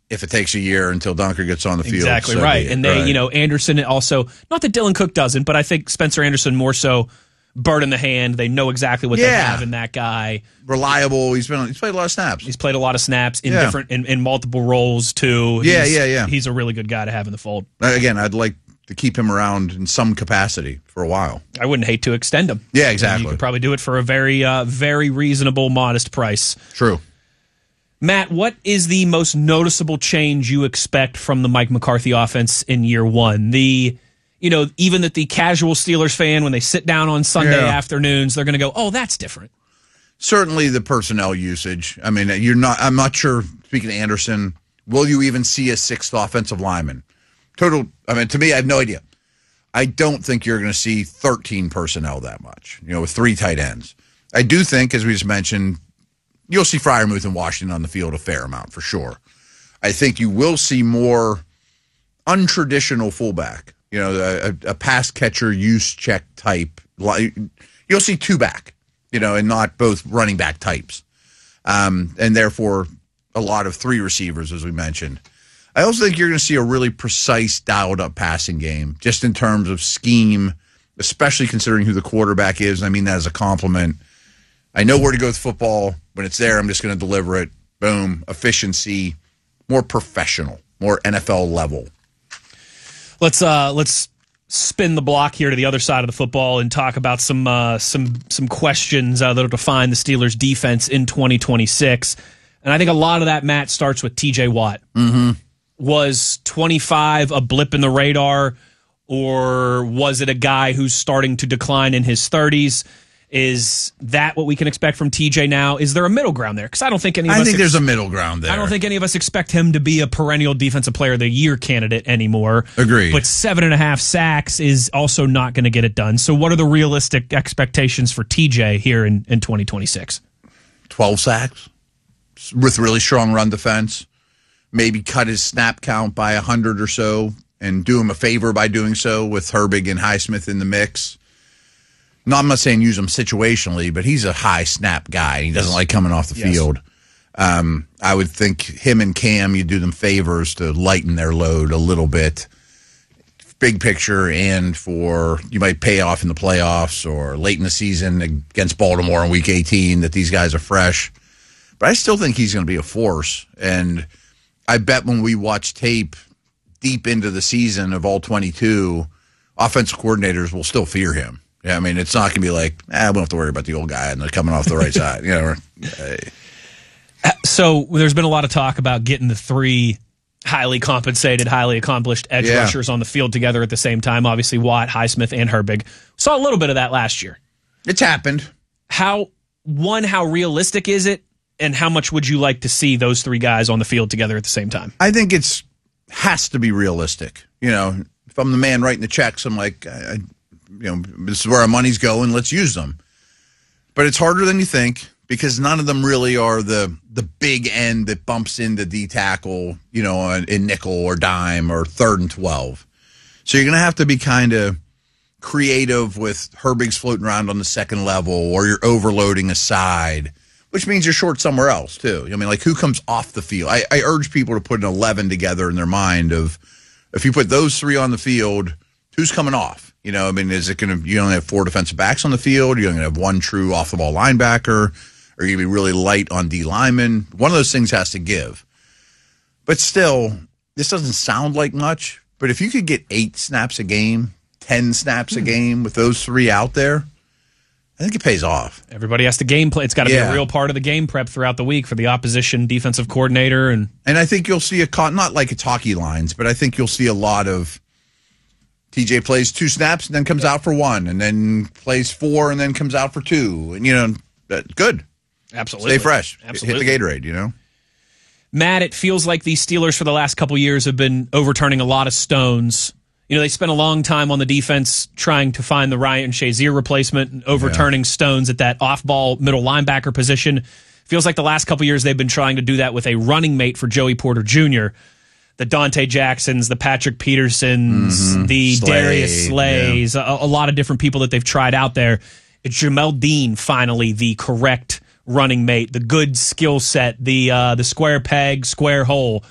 if it takes a year until Dunker gets on the field. Exactly so right. And they, Anderson also, not that Dylan Cook doesn't, but I think Spencer Anderson more so bird in the hand. They know exactly what they have in that guy. Reliable. He's played a lot of snaps. He's played a lot of snaps in different in multiple roles too. He's a really good guy to have in the fold. Again, I'd like to keep him around in some capacity for a while. I wouldn't hate to extend him. Yeah, exactly. You could probably do it for a very, very reasonable, modest price. True. Matt, what is the most noticeable change you expect from the Mike McCarthy offense in year one? Even that the casual Steelers fan, when they sit down on Sunday afternoons, they're going to go, "Oh, that's different." Certainly the personnel usage. I mean, I'm not sure, speaking of Anderson, will you even see a sixth offensive lineman? To me, I have no idea. I don't think you're going to see 13 personnel that much, with 3 tight ends. I do think, as we just mentioned, you'll see Freiermuth and Washington on the field a fair amount, for sure. I think you will see more untraditional fullback, a pass catcher, use check type. You'll see 2-back, and not both running back types. And therefore, a lot of 3 receivers, as we mentioned. I also think you're going to see a really precise, dialed-up passing game, just in terms of scheme, especially considering who the quarterback is. And I mean that as a compliment. I know where to go with football. When it's there, I'm just going to deliver it. Boom. Efficiency. More professional. More NFL level. Let's spin the block here to the other side of the football and talk about some questions that'll define the Steelers' defense in 2026. And I think a lot of that, Matt, starts with T.J. Watt. Mm-hmm. Was 25 a blip in the radar, or was it a guy who's starting to decline in his 30s? Is that what we can expect from TJ now? Is there a middle ground there? Because I don't think any of us... I think there's a middle ground there. I don't think any of us expect him to be a perennial Defensive Player of the Year candidate anymore. Agreed. But 7.5 sacks is also not going to get it done. So what are the realistic expectations for TJ here in 2026? 12 sacks with really strong run defense. Maybe cut his snap count by 100 or so and do him a favor by doing so with Herbig and Highsmith in the mix. No, I'm not saying use him situationally, but he's a high snap guy. He doesn't like coming off the field. I would think him and Cam, you do them favors to lighten their load a little bit. Big picture, and you might pay off in the playoffs or late in the season against Baltimore in Week 18 that these guys are fresh. But I still think he's going to be a force. And I bet when we watch tape deep into the season of all 22, offensive coordinators will still fear him. Yeah, I mean, it's not going to be like, we don't have to worry about the old guy and they're coming off the right side. So there's been a lot of talk about getting the 3 highly compensated, highly accomplished edge rushers on the field together at the same time. Obviously, Watt, Highsmith, and Herbig. Saw a little bit of that last year. It's happened. How realistic is it, and how much would you like to see those 3 guys on the field together at the same time? I think has to be realistic. If I'm the man writing the checks, I'm like, this is where our money's going. Let's use them. But it's harder than you think because none of them really are the big end that bumps into D tackle, in nickel or dime or 3rd and 12. So you're going to have to be kind of creative with Herbig's floating around on the second level, or you're overloading a side, which means you're short somewhere else too. I mean, like, who comes off the field? I urge people to put an 11 together in their mind of, if you put those 3 on the field, who's coming off? Is it going to, you only have 4 defensive backs on the field? You're going to have 1 true off-the-ball linebacker? Or you're going to be really light on D linemen? One of those things has to give. But still, this doesn't sound like much, but if you could get 8 snaps a game, 10 snaps a game with those 3 out there, I think it pays off. Everybody has to game play. It's got to be a real part of the game prep throughout the week for the opposition defensive coordinator. And I think you'll see not like it's hockey lines, but I think you'll see a lot of TJ plays 2 snaps and then comes out for 1, and then plays 4 and then comes out for 2. And, good. Absolutely. Stay fresh. Absolutely. Hit the Gatorade, Matt, it feels like the Steelers for the last couple years have been overturning a lot of stones. They spent a long time on the defense trying to find the Ryan Shazier replacement and overturning stones at that off-ball middle linebacker position. Feels like the last couple years they've been trying to do that with a running mate for Joey Porter Jr., the Dante Jacksons, the Patrick Petersons, the Darius Slays, a lot of different people that they've tried out there. It's Jamel Dean, finally, the correct running mate, the good skill set, the square peg, square hole